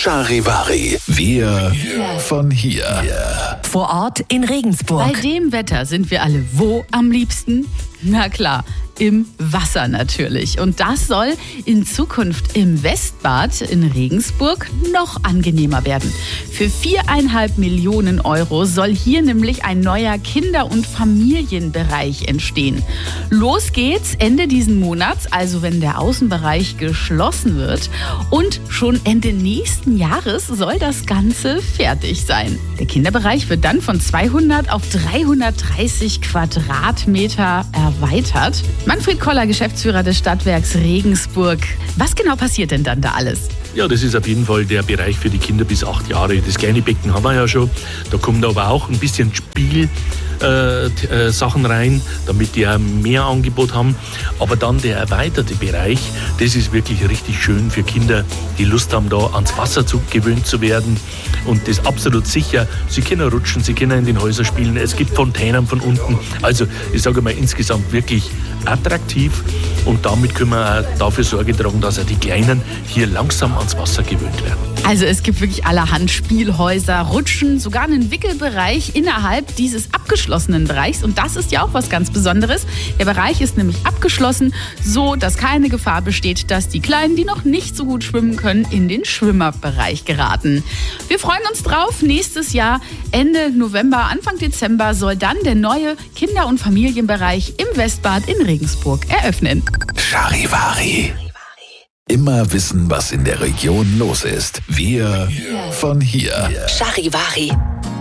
Charivari. Wir von hier. Vor Ort in Regensburg. Bei dem Wetter sind wir alle wo am liebsten? Na klar, im Wasser natürlich. Und das soll in Zukunft im Westbad in Regensburg noch angenehmer werden. Für 4,5 Millionen Euro soll hier nämlich ein neuer Kinder- und Familienbereich entstehen. Los geht's Ende diesen Monats, also wenn der Außenbereich geschlossen wird. Und schon Ende nächsten Jahres soll das Ganze fertig sein. Der Kinderbereich wird dann von 200 auf 330 Quadratmeter erweitert. Manfred Koller, Geschäftsführer des Stadtwerks Regensburg. Was genau passiert denn dann da alles? Ja, das ist auf jeden Fall der Bereich für die Kinder bis 8 Jahre. Das kleine Becken haben wir ja schon. Da kommt aber auch ein bisschen Spielsachen rein, damit die auch mehr Angebot haben. Aber dann der erweiterte Bereich, das ist wirklich richtig schön für Kinder, die Lust haben, da ans Wasser gewöhnt zu werden. Und das absolut sicher. Sie können rutschen, sie können in den Häusern spielen. Es gibt Fontänen von unten. Also ich sage mal insgesamt wirklich attraktiv. Und damit können wir auch dafür Sorge tragen, dass auch die Kleinen hier langsam ans Wasser gewöhnt werden. Also es gibt wirklich allerhand Spielhäuser, Rutschen, sogar einen Wickelbereich innerhalb dieses abgeschlossenen Bereichs. Und das ist ja auch was ganz Besonderes. Der Bereich ist nämlich abgeschlossen, so dass keine Gefahr besteht, dass die Kleinen, die noch nicht so gut schwimmen können, in den Schwimmerbereich geraten. Wir freuen uns drauf. Nächstes Jahr, Ende November, Anfang Dezember, soll dann der neue Kinder- und Familienbereich im Westbad in Regensburg eröffnen. Charivari. Immer wissen, was in der Region los ist. Wir von hier. Charivari.